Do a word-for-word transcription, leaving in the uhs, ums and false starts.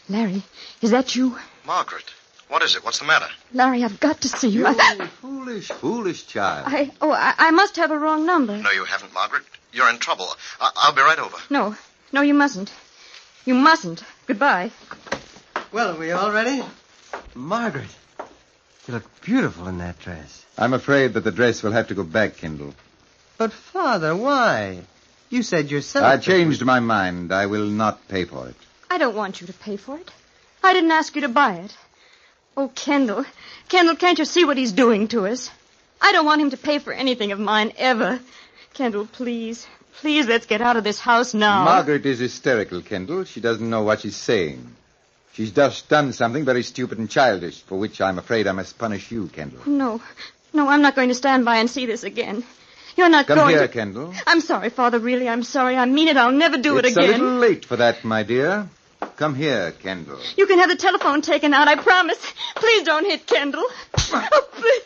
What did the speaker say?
Larry, is that you? Margaret, what is it? What's the matter? Larry, I've got to see you. You I, foolish, foolish child. I oh, I, I must have a wrong number. No, you haven't, Margaret. You're in trouble. I- I'll be right over. No, no, you mustn't. You mustn't. Goodbye. Well, are we all ready? Margaret, you look beautiful in that dress. I'm afraid that the dress will have to go back, Kendall. But, Father, why? You said yourself... I changed my mind. I will not pay for it. I don't want you to pay for it. I didn't ask you to buy it. Oh, Kendall. Kendall, can't you see what he's doing to us? I don't want him to pay for anything of mine, ever. Kendall, please. Please, let's get out of this house now. Margaret is hysterical, Kendall. She doesn't know what she's saying. She's just done something very stupid and childish, for which I'm afraid I must punish you, Kendall. No. No, I'm not going to stand by and see this again. You're not Come going here, to... Kendall. I'm sorry, Father, really, I'm sorry. I mean it. I'll never do it's it again. It's a little late for that, my dear. Come here, Kendall. You can have the telephone taken out, I promise. Please don't hit Kendall. Oh, please.